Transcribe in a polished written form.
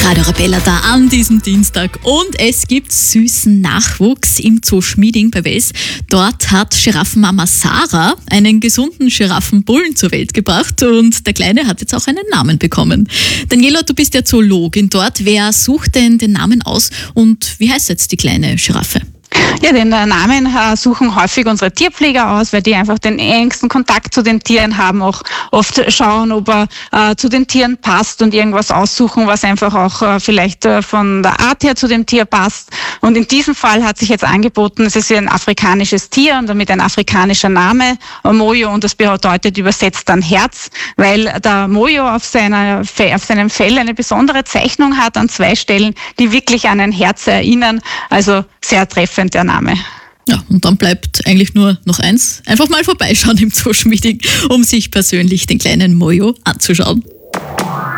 Radio Arabella da an diesem Dienstag und es gibt süßen Nachwuchs im Zoo Schmieding bei Wels. Dort hat Giraffenmama Sarah einen gesunden Giraffenbullen zur Welt gebracht und der Kleine hat jetzt auch einen Namen bekommen. Daniela, du bist ja Zoologin dort. Wer sucht denn den Namen aus und wie heißt jetzt die kleine Giraffe? Ja, den Namen suchen häufig unsere Tierpfleger aus, weil die einfach den engsten Kontakt zu den Tieren haben, auch oft schauen, ob er zu den Tieren passt und irgendwas aussuchen, was einfach auch vielleicht von der Art her zu dem Tier passt. Und in diesem Fall hat sich jetzt angeboten, es ist ein afrikanisches Tier und damit ein afrikanischer Name, Mojo, und das bedeutet übersetzt dann Herz, weil der Mojo auf seinem Fell eine besondere Zeichnung hat an 2 Stellen, die wirklich an ein Herz erinnern, also sehr treffend der Name. Ja, und dann bleibt eigentlich nur noch eins. Einfach mal vorbeischauen im Zoo Schmieding, um sich persönlich den kleinen Mojo anzuschauen.